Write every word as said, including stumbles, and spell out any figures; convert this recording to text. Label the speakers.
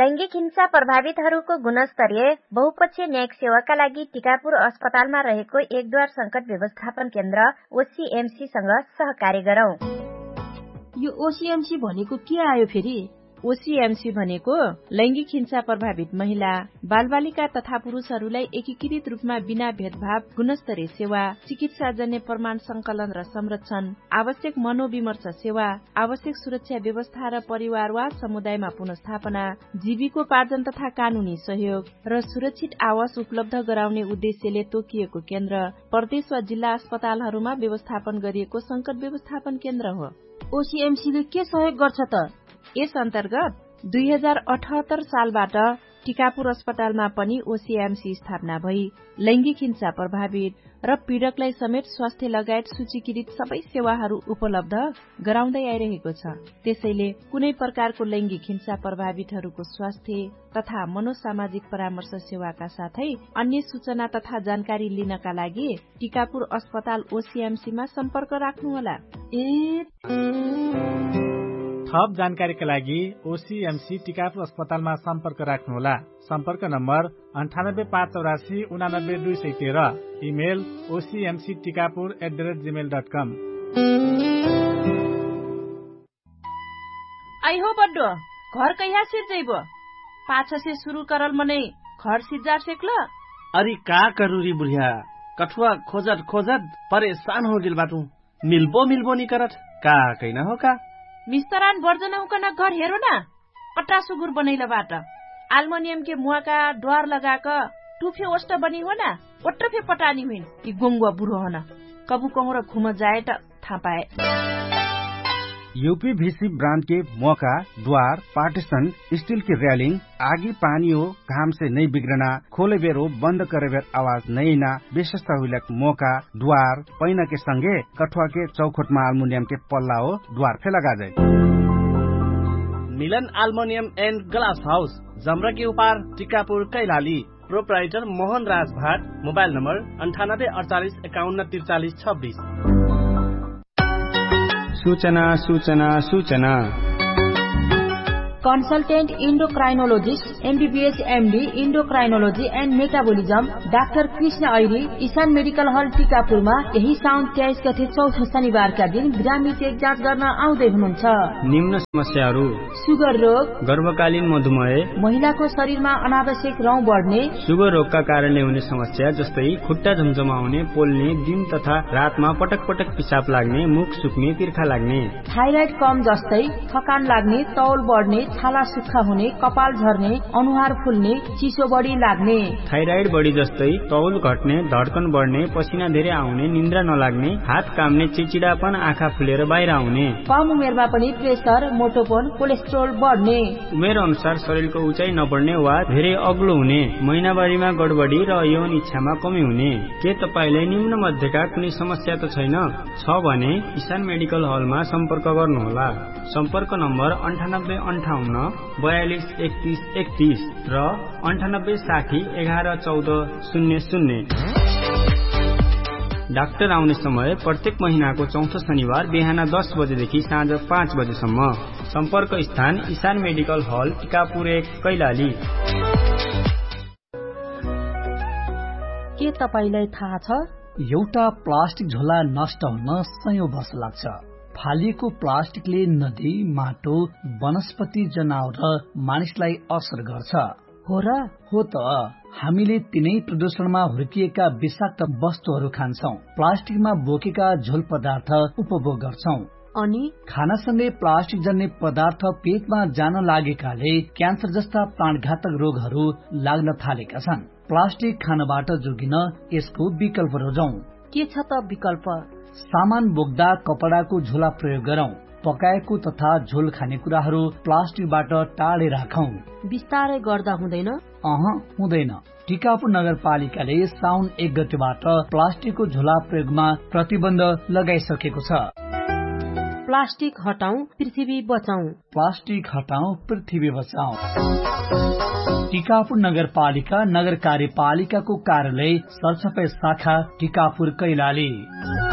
Speaker 1: लैंगिक हिंसा प्रभावितहरूको गुणस्तरीय बहुपक्षीय न्यायिक सेवाका लागि टिकापुर अस्पतालमा रहेको एकद्वार संकट व्यवस्थापन केन्द्र ओसीएमसीसँग सहकार्य गरौं।
Speaker 2: यो ओसीएमसी भनेको के आयो फेरि?
Speaker 3: ओसीएमसी भनेको लैंगिक हिंसा प्रभावित महिला, बालबालिका तथा पुरुषहरूलाई एकीकृत रूपमा बिना भेदभाव गुणस्तरीय सेवा, चिकित्साजन्य प्रमाण संकलन र संरक्षण, आवश्यक मनोविमर्श सेवा, आवश्यक सुरक्षा व्यवस्था र परिवार वा समुदायमा पुनर्स्थापना, जीविकोपार्जन तथा कानूनी सहयोग र सुरक्षित आवास उपलब्ध गराउने उद्देश्यले तोकिएको केन्द्र प्रदेश वा जिल्ला अस्पतालहरूमा व्यवस्थापन गरिएको संकट व्यवस्थापन केन्द्र हो।
Speaker 2: ओसीएमसीले के सहयोग गर्छ त?
Speaker 3: यस अन्तर्गत दुई हजार अठहत्तर सालबाट टिकापुर अस्पतालमा पनि ओसीएमसी स्थापना भई लैंगिक हिंसा प्रभावित र पीड़कलाई समेत स्वास्थ्य लगायत सूचीकृत सबै सेवाहरू उपलब्ध गराउँदै आइरहेको छ। त्यसैले कुनै प्रकारको लैंगिक हिंसा प्रभावितहरूको स्वास्थ्य तथा मनोसामाजिक परामर्श सेवाका साथै अन्य सूचना तथा जानकारी लिनका लागि टिकापुर अस्पताल ओसीएमसीमा सम्पर्क राख्नुहोला।
Speaker 2: ए
Speaker 4: थप जानकारीका लागि ओसीएमसी टिकापुर अस्पतालमा सम्पर्क राख्नुहोला। सम्पर्क नम्बर अन्ठानब्बे पाँच चौरासी उनानब्बे दुई सय तेह्र। Email ओसीएमसी Tikapur at the rate Gmail dot com.
Speaker 3: I हो बड्डो घर कहिया सिर्जैबो? पाछ से शुरू करल मनै घर सिर्जार सेक्ल?
Speaker 5: अरे का करूरी बुढ़िया, कठुआ खोजत खोजत परेशान हो गिल बाटू। मिल्बो मिल्बो नि करत का कैना हो का?
Speaker 3: मिस्तरान वर्जना हुकन घर हेरो न, पट्टा सुगुर बनैला बाट आल्मोनियम के मुआका द्वार लगाक टुफे ओष्ट बनी हो न, ओट्रफे पटानी हुइन कि गोंगुवा बुढो हो न, कबु कहूँ र खुम जाए त थाहा पाए।
Speaker 6: यूपीवीसी ब्रांड के मौका, द्वार, पार्टीशन, स्टील की रेलिंग, आगी पानी हो घाम से नहीं बिगड़ना, खोले बेर हो बंद करे बेर आवाज नहीं ना, विशेषता हुई मौका, द्वार, पैना के संगे कठुआ के चौखट में अल्मुनियम के पल्ला हो द्वार पे लगा जाए।
Speaker 5: मिलन अल्मुनियम एंड ग्लास हाउस, जमरा के उपार, टिकापुर, कैलाली। प्रोप्राइटर मोहन राज भाट। मोबाइल नंबर अंठानब्बे अड़तालीस इक्यावन तिरचालीस छब्बीस।
Speaker 7: सूचना सूचना सूचना
Speaker 2: consultant इन्डोक्राइनोलोजिस्ट MBBS MD इन्डोक्राइनोलोजी and metabolism doctor Krishna Airi Ishan medical हल टिकापुरमा यही साउन तेइस गते चौथो शनिबारका दिन बिरामी चेक जाँच गर्न आउँदै हुनुहुन्छ।
Speaker 7: निम्न समस्याहरू:
Speaker 2: सुगर रोग,
Speaker 7: गर्भकालीन मधुमेह,
Speaker 2: महिलाको शरीरमा अनावश्यक रौँ बढ्ने,
Speaker 7: सुगर रोगका कारणले हुने समस्या जस्तै खुट्टा झमझमाउने, पोल्ने, दिन तथा रातमा पटक पटक पिसाब लाग्ने, मुख सुक्ने, तिर्खा लाग्ने,
Speaker 2: थाइराइड कम जस्तै थकान लाग्ने, तौल बढ्ने, छाला सुक्खा हुने, कपाल झर्ने, अनुहार फुल्ने, चिसो बढी लाग्ने,
Speaker 7: थाइराइड बढी जस्तै तौल घट्ने, धड्कन बढ्ने, पसिना धेरै आउने, निन्द्रा नलाग्ने, हात काम्ने, चिचिडापन, आँखा फुलेर बाहिर आउने,
Speaker 2: कम उमेरमा पनि प्रेसर, मोटोपन, कोलेस्ट्रोल बढ्ने,
Speaker 7: उमेर अनुसार शरीरको उचाइ नबढ्ने वा धेरै अग्लो हुने, महिनावारीमा गडबडी र यौन इच्छामा कमी हुने। के तपाईलाई निम्न मध्येका कुनै समस्या त छैन? छ भने इशान मेडिकल हलमा सम्पर्क गर्नुहोला। सम्पर्क नम्बर अन्ठानब्बे अन्ठाउन्न बयालिस एकतीस एकतीस र अन्ठानब्बे साठी एघार चौध शून्य शून्य। डाक्टर आउने समय प्रत्येक महीनाको चौथो शनिबार बिहान दस बजेदेखि साँझ पाँच बजेसम्म। सम्पर्क स्थान इशान मेडिकल हल टिकापुर एक कैलाली।
Speaker 2: के तपाईलाई थाहा छ
Speaker 8: एउटा प्लास्टिक झोला नष्ट हुन सयौं वर्ष लाग्छ। फालिएको प्लास्टिकले नदी, माटो, वनस्पति, जनावर र मानिसलाई असर गर्छ।
Speaker 2: हो र?
Speaker 8: हो त। हामीले तिनै प्रदूषणमा हुर्किएका विषाक्त वस्तुहरू खान्छौं, प्लास्टिकमा बोकेका झोल पदार्थ उपभोग गर्छौं
Speaker 2: अनि
Speaker 8: खानासँगै प्लास्टिक जन्य पदार्थ पेटमा जान लागेकाले क्यान्सर जस्ता प्राणघातक रोगहरू लाग्न थालेका छन्। प्लास्टिक खानबाट जोगिन यसको विकल्प रोजौं।
Speaker 2: के छ त विकल्प?
Speaker 8: सामान बोक्दा कपडाको झोला प्रयोग गरौं। पकाएको तथा झोल खानेकुराहरू प्लास्टिकबाट टाढे राखौं।
Speaker 2: बिस्तारै गर्दा हुँदैन?
Speaker 8: अह हुँदैन। टिकापुर नगरपालिकाले साउन एक गतेबाट प्लास्टिकको झोला प्रयोगमा प्रतिबन्ध लगाइसकेको छ।
Speaker 2: प्लास्टिक हटाऊ, पृथ्वी बचाऊ।
Speaker 8: प्लास्टिक हटाऊ, पृथ्वी बचाऊ। टिकापुर नगरपालिका नगर कार्यपालिकाको कार्यालय सरसफाई शाखा टिकापुर कैलाली।